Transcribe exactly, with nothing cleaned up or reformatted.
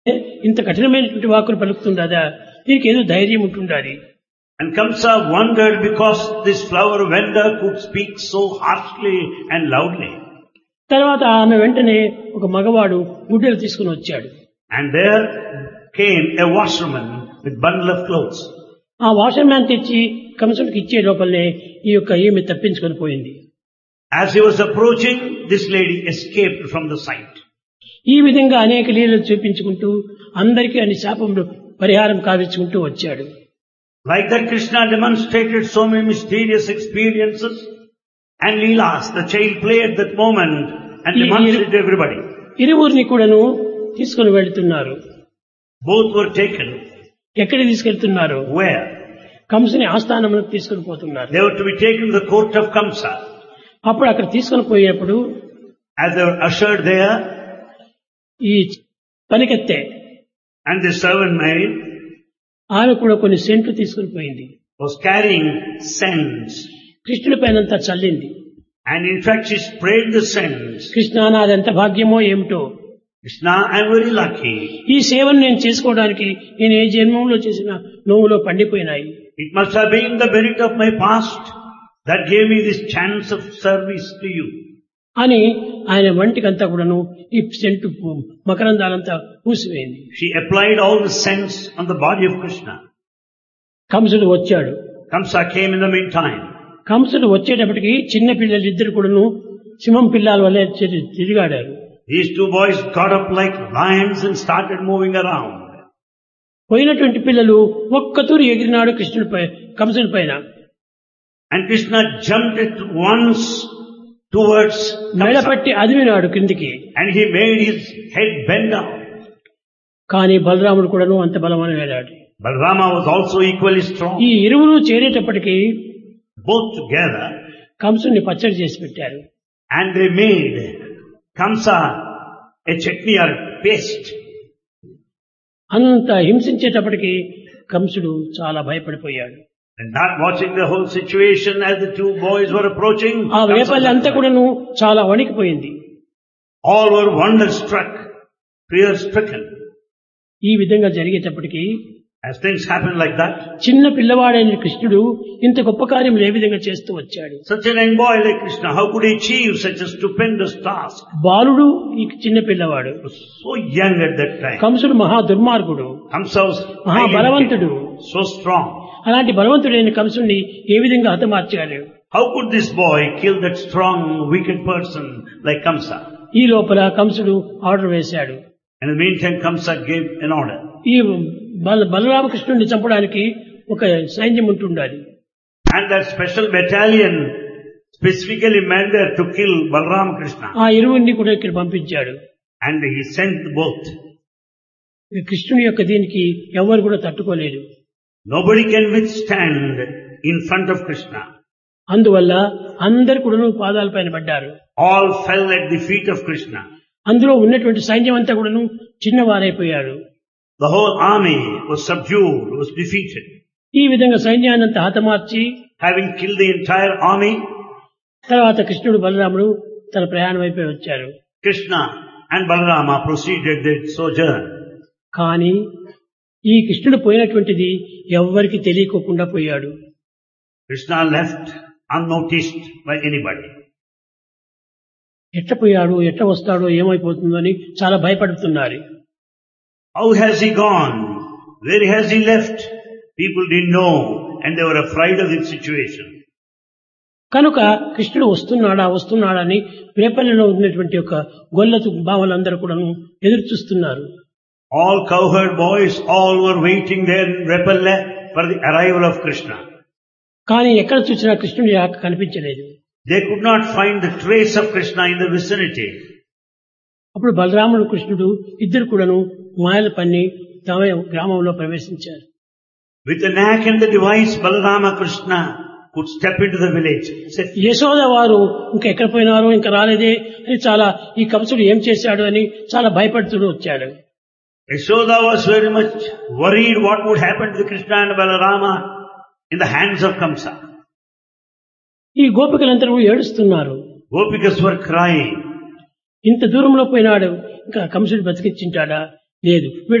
ఇంత కఠినమైనటువంటి వాక్కులు పలుకుతుండదా, దీనికి ఏదో ధైర్యం ఉంటుండాలి. And Kamsa wondered because this flower vendor could speak so harshly and loudly. తర్వాత ఆమె వెంటనే ఒక మగవాడు గుడ్డలు తీసుకుని వచ్చాడు. And there came a washerman with bundle of clothes. ఆ వాషర్ మ్యాన్ తెచ్చి కంసుడికి ఇచ్చే లోపలనే ఈ యొక్క ఈమె తప్పించుకొని పోయింది. As he was approaching, this lady escaped from the sight. ఈ విధంగా అనేక లీలలు చూపించుకుంటూ అందరికీ అన్ని శాపములు పరిహారం కావించుకుంటూ వచ్చాడు. Like that, Krishna demonstrated so many mysterious experiences and leelas. The child played at that moment and demonstrated to everybody. ఇరువురిని కూడాను తీసుకుని వెళ్తున్నారు. Both were taken. ఎక్కడికి తీసుకెళ్తున్నారు? Where? కంసుని ఆస్థానములకు తీసుకుని పోతున్నారు. They were to be taken to the court of Kamsa. అప్పుడు అక్కడ తీసుకుని పోయేప్పుడు As they were ushered there, ఈ పనికెత్తే and the servant maid ఆమె కూడా కొన్ని సెంట్లు తీసుకుని పోయింది. was carrying scents. కృష్ణుడి పైనంతా చల్లింది. And in fact, she sprayed the scents. Krishna నాదెంత భాగ్యమో ఏమిటో, Krishna, I'm very lucky. ఈ సేవను నేను చేసుకోవడానికి నేను ఏ జన్మంలో చేసిన నోవులో పండిపోయినాయి. It must have been the merit of my past that gave me this chance of service to you. అని ఆయన వంటికంతా కూడాను ఈ scent మకరందాలంతా పూసివేయింది. She applied all the scents on the body of Krishna. కంసుడు వచ్చాడు. Kamsa came in the meantime. కంసుడు వచ్చేటప్పటికి చిన్న పిల్లలు ఇద్దరు కూడాను సింహం పిల్లల వల్లే తి- తిరిగాడారు. These two boys got up like lions and started moving around. పోయినటువంటి పిల్లలు ఒక్కతూరి ఎగిరినాడు కృష్ణుడి పై కంసుడి పైన. And Krishna jumped at once towards Kamsa. మెడపట్టి అదిమినాడు కిందికి. And he made his head bend down. కానీ బలరాముడు కూడాను అంత బలమని వెళ్ళాడు. Balrama was also equally strong. ఈ ఇరువురు చేరేటప్పటికి Both together, కంసుని పచ్చడి చేసి పెట్టారు. and they made Kamsa a chutney or paste. అంత హింసించేటప్పటికి కంసుడు చాలా భయపడిపోయాడు. And not watching the whole situation as the two boys were approaching, ఆ Kamsa వేపల్లి అంతా was- కూడాను చాలా వణికిపోయింది. all were wonder-struck, fear-stricken. ఈ విధంగా జరిగేటప్పటికి As things happen like that, చిన్న పిల్లవాడైన కృష్ణుడు ఇంత గొప్ప కార్యములు ఏ విధంగా చేస్తూ వచ్చాడు. such a young boy like Krishna, how could he achieve such a stupendous task? బాలుడు ఈ చిన్న పిల్లవాడు. He was so young at that time. కంసుడు మహా దుర్మార్గుడు, Kamsa was మహా highly బలవంతుడు. educated, so strong. అలాంటి బలవంతుడైన కంసుడిని ఏ విధంగా హతమార్చాడు? How could this boy kill that strong, wicked person like Kamsa? ఈ లోపల కంసుడు ఆర్డర్ వేశాడు. In the meantime, Kamsa gave an order. ఈ బల బలరామకృష్ణుడిని చంపడానికి ఒక సైన్యం ఉంటుండాలి. And that special battalion specifically meant there to kill Balram Krishna. ఆ ఇరువురిని కూడా ఇక్కడ పంపించాడు. And he sent both. ఈ కృష్ణుని యొక్క దీనికి ఎవరు కూడా తట్టుకోలేరు. Nobody can withstand in front of Krishna. అందువల్ల అందరు కూడా పాదాల పైన పడ్డారు. All fell at the feet of Krishna. అందులో ఉన్నటువంటి సైన్యం అంతా కూడాను చిన్నవారైపోయారు. The whole army was subdued, was defeated. ఈ విధంగా సైన్యాన్ని అంతా హతమార్చి Having killed the entire army, తర్వాత కృష్ణుడు బలరాముడు తన ప్రయాణం అయిపోయి వచ్చారు. Krishna and Balarama proceeded their sojourn. కానీ ఈ కృష్ణుడు పోయినటువంటిది ఎవ్వరికి తెలియకోకుండా పోయాడు. Krishna left unnoticed by anybody. ఎట్ట పోయాడు, ఎట్ట వస్తాడో, ఏమైపోతుందో అని చాలా భయపడుతున్నారు. How has he gone? Where has he left? People didn't know and they were afraid of the situation. కనుక కృష్ణుడు వస్తున్నాడా వస్తున్నాడా అని రేపల్లిలో ఉన్నటువంటి ఒక గొల్లతు బావలందరూ కూడా ఎదురు చూస్తున్నారు. All cowherd boys, all were waiting there in Repalle for the arrival of Krishna. కానీ ఎక్కడ చూసినా కృష్ణుడి ఆక కనిపించలేదు. They could not find the trace of Krishna in the vicinity. అప్పుడు బలరాముడు కృష్ణుడు ఇద్దరు కూడాను మాయల పన్ని తమ గ్రామంలో ప్రవేశించారు. With the knack and the device, Balarama Krishna could step into the village. Said, Yashoda వారు ఇంకా ఎక్కడ పోయినారో ఇంకా రాలేదే అని చాలా ఈ కంసుడు ఏం చేశాడు అని చాలా భయపడుతూ వచ్చాడు. Yashoda was very much worried what would happen to Krishna and Balarama in the hands of Kamsa. ఈ గోపికలందరూ ఏడుస్తున్నారు. Gopikas were crying. ఇంత దూరంలో పోయినాడు, ఇంకా కంసుడు బతికించింటాడా, లేదు.